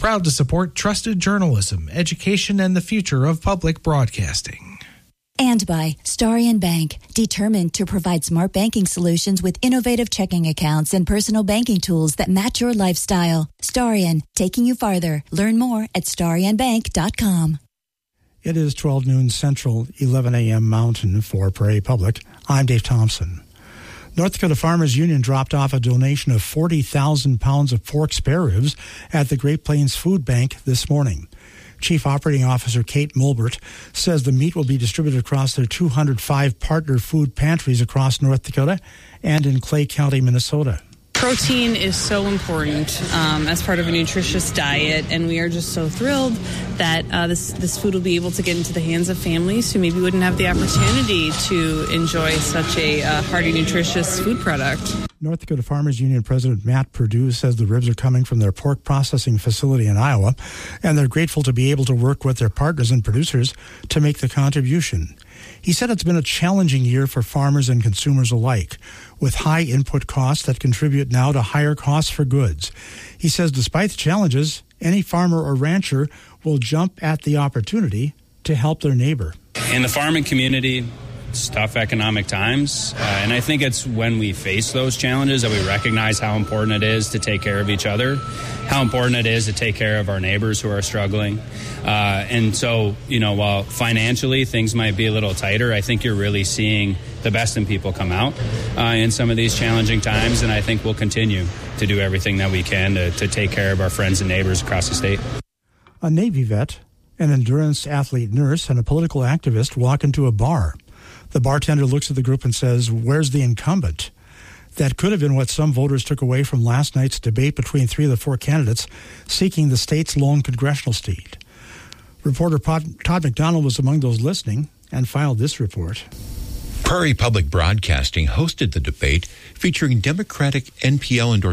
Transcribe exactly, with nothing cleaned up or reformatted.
Proud to support trusted journalism, education, and the future of public broadcasting. And by Starion Bank, determined to provide smart banking solutions with innovative checking accounts and personal banking tools that match your lifestyle. Starion, taking you farther. Learn more at starion bank dot com. It is twelve noon Central, eleven a.m. Mountain for Prairie Public. I'm Dave Thompson. North Dakota Farmers Union dropped off a donation of forty thousand pounds of pork spare ribs at the Great Plains Food Bank this morning. Chief Operating Officer Kate Mulbert says the meat will be distributed across their two hundred five partner food pantries across North Dakota and in Clay County, Minnesota. Protein is so important um, as part of a nutritious diet, and we are just so thrilled that uh, this this food will be able to get into the hands of families who maybe wouldn't have the opportunity to enjoy such a uh, hearty, nutritious food product. North Dakota Farmers Union President Matt Perdue says the ribs are coming from their pork processing facility in Iowa, and they're grateful to be able to work with their partners and producers to make the contribution. He said it's been a challenging year for farmers and consumers alike, with high input costs that contribute now to higher costs for goods. He says despite the challenges, any farmer or rancher will jump at the opportunity to help their neighbor. In the farming community, it's tough economic times, uh, and I think it's when we face those challenges that we recognize how important it is to take care of each other, how important it is to take care of our neighbors who are struggling. Uh, and so, you know, while financially things might be a little tighter, I think you're really seeing the best in people come out uh, in some of these challenging times, and I think we'll continue to do everything that we can to, to take care of our friends and neighbors across the state. A Navy vet, an endurance athlete nurse, and a political activist walk into a bar. The bartender looks at the group and says, "Where's the incumbent?" That could have been what some voters took away from last night's debate between three of the four candidates seeking the state's lone congressional seat. Reporter Todd McDonald was among those listening and filed this report. Prairie Public Broadcasting hosted the debate featuring Democratic N P L endorsed